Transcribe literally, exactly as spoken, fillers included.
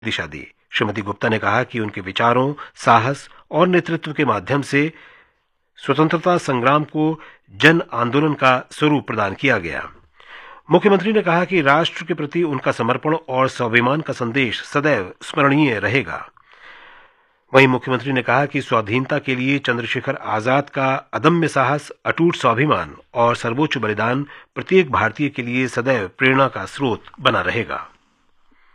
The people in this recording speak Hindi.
दिशा दी। श्रीमती गुप्ता ने कहा कि उनके विचारों, साहस और नेतृत्व के माध्यम से स्वतंत्रता संग्राम को जन आंदोलन का स्वरूप प्रदान किया गया। मुख्यमंत्री ने कहा कि राष्ट्र के प्रति उनका समर्पण और स्वाभिमान का संदेश सदैव स्मरणीय रहेगा। वहीं मुख्यमंत्री ने कहा कि स्वाधीनता के लिए चंद्रशेखर आजाद का अदम्य साहस, अटूट स्वाभिमान और सर्वोच्च बलिदान प्रत्येक भारतीय के लिए सदैव प्रेरणा का स्रोत बना रहेगा।